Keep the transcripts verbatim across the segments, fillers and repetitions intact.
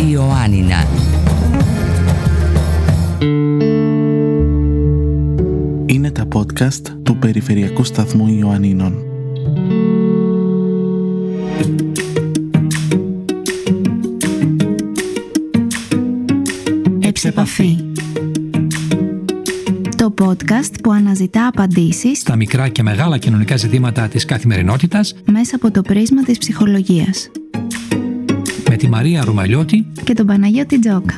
Ιωάννινα. Είναι τα podcast του Περιφερειακού Σταθμού Ιωαννίνων. Εξεπαφή. Το podcast που αναζητά απαντήσεις στα μικρά και μεγάλα κοινωνικά ζητήματα της καθημερινότητας μέσα από το πρίσμα της ψυχολογίας. Με τη Μαρία Ρουμαλιώτη και τον Παναγιώτη Τζόκα.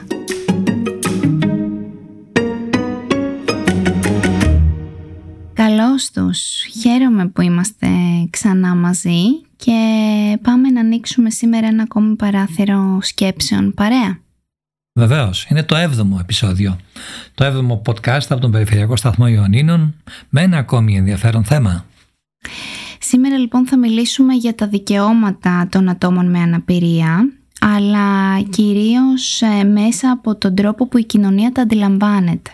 Καλώς τους. Χαίρομαι που είμαστε ξανά μαζί και πάμε να ανοίξουμε σήμερα ένα ακόμη παράθυρο σκέψεων παρέα. Βεβαίως, είναι το έβδομο επεισόδιο. Το έβδομο podcast από τον Περιφερειακό Σταθμό Ιωαννίνων με ένα ακόμη ενδιαφέρον θέμα. Σήμερα λοιπόν θα μιλήσουμε για τα δικαιώματα των ατόμων με αναπηρία, αλλά κυρίως ε, μέσα από τον τρόπο που η κοινωνία τα αντιλαμβάνεται.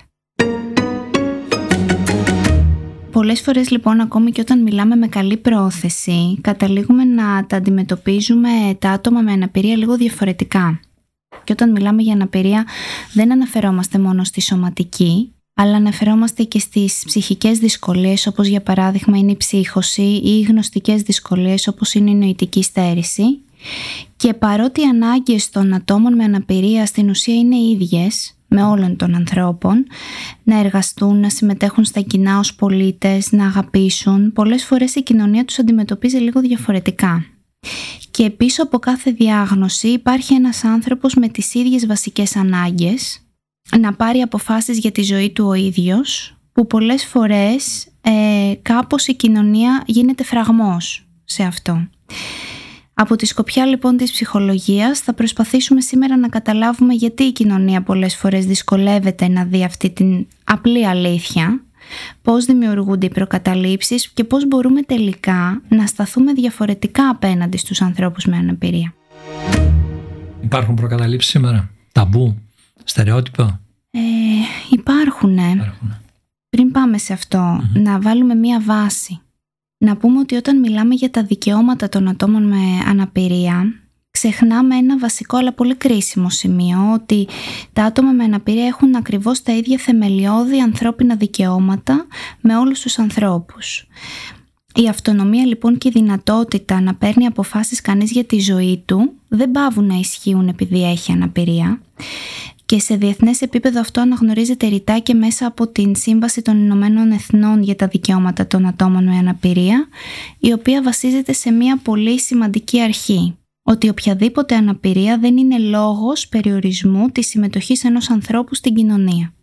Πολλές φορές λοιπόν, ακόμη και όταν μιλάμε με καλή πρόθεση, καταλήγουμε να τα αντιμετωπίζουμε τα άτομα με αναπηρία λίγο διαφορετικά. Και όταν μιλάμε για αναπηρία δεν αναφερόμαστε μόνο στη σωματική, αλλά αναφερόμαστε και στις ψυχικές δυσκολίες, όπως για παράδειγμα είναι η ψύχωση ή οι γνωστικές δυσκολίες όπως είναι η νοητική στέρηση. Και παρότι οι ανάγκες των ατόμων με αναπηρία στην ουσία είναι ίδιες με όλων των ανθρώπων, να εργαστούν, να συμμετέχουν στα κοινά ως πολίτες, να αγαπήσουν, πολλές φορές η κοινωνία τους αντιμετωπίζει λίγο διαφορετικά. Και πίσω από κάθε διάγνωση υπάρχει ένας άνθρωπος με τις ίδιες βασικές ανάγκες, να πάρει αποφάσεις για τη ζωή του ο ίδιος, που πολλές φορές ε, κάπως η κοινωνία γίνεται φραγμός σε αυτό. Από τη σκοπιά λοιπόν της ψυχολογίας θα προσπαθήσουμε σήμερα να καταλάβουμε γιατί η κοινωνία πολλές φορές δυσκολεύεται να δει αυτή την απλή αλήθεια, πώς δημιουργούνται οι προκαταλήψεις και πώς μπορούμε τελικά να σταθούμε διαφορετικά απέναντι στους ανθρώπους με αναπηρία. Υπάρχουν προκαταλήψεις σήμερα, ταμπού, στερεότυπα? Ε, υπάρχουν, ναι. Υπάρχουν. Πριν πάμε σε αυτό, mm-hmm. να βάλουμε μία βάση. Να πούμε ότι όταν μιλάμε για τα δικαιώματα των ατόμων με αναπηρία, ξεχνάμε ένα βασικό αλλά πολύ κρίσιμο σημείο, ότι τα άτομα με αναπηρία έχουν ακριβώς τα ίδια θεμελιώδη ανθρώπινα δικαιώματα με όλους τους ανθρώπους. Η αυτονομία λοιπόν και η δυνατότητα να παίρνει αποφάσεις κανείς για τη ζωή του δεν παύουν να ισχύουν επειδή έχει αναπηρία. Και σε διεθνές επίπεδο αυτό αναγνωρίζεται ρητά και μέσα από την Σύμβαση των Ηνωμένων Εθνών για τα Δικαιώματα των Ατόμων με Αναπηρία, η οποία βασίζεται σε μια πολύ σημαντική αρχή, ότι οποιαδήποτε αναπηρία δεν είναι λόγος περιορισμού της συμμετοχής ενός ανθρώπου στην κοινωνία.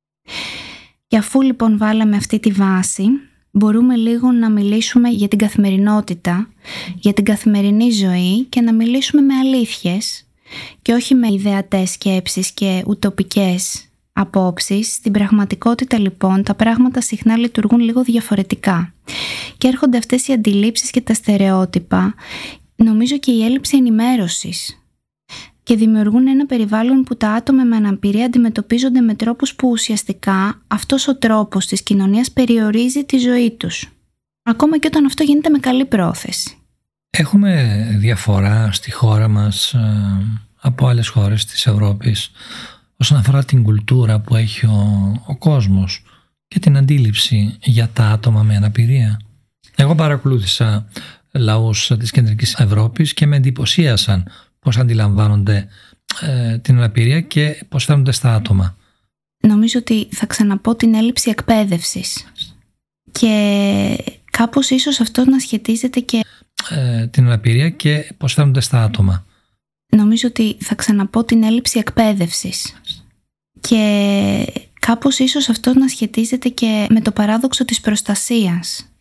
Και αφού λοιπόν βάλαμε αυτή τη βάση, μπορούμε λίγο να μιλήσουμε για την καθημερινότητα, για την καθημερινή ζωή και να μιλήσουμε με αλήθειες, και όχι με ιδεατές σκέψεις και ουτοπικές απόψεις. Στην πραγματικότητα λοιπόν τα πράγματα συχνά λειτουργούν λίγο διαφορετικά και έρχονται αυτές οι αντιλήψεις και τα στερεότυπα, νομίζω και η έλλειψη ενημέρωσης, και δημιουργούν ένα περιβάλλον που τα άτομα με αναπηρία αντιμετωπίζονται με τρόπους που ουσιαστικά αυτός ο τρόπος της κοινωνίας περιορίζει τη ζωή τους, ακόμα και όταν αυτό γίνεται με καλή πρόθεση. Έχουμε διαφορά στη χώρα μας ε, από άλλες χώρες της Ευρώπης όσον αφορά την κουλτούρα που έχει ο, ο κόσμος και την αντίληψη για τα άτομα με αναπηρία. Εγώ παρακολούθησα λαούς της Κεντρικής Ευρώπης και με εντυπωσίασαν πώς αντιλαμβάνονται ε, την αναπηρία και πώς φέρνονται στα άτομα. Νομίζω ότι θα ξαναπώ την έλλειψη εκπαίδευσης και κάπως ίσως αυτό να σχετίζεται και ε, την αναπηρία και πώς φέρνονται στα άτομα. Νομίζω ότι θα ξαναπώ την έλλειψη εκπαίδευσης και κάπως ίσως αυτό να σχετίζεται και με το παράδοξο της προστασίας.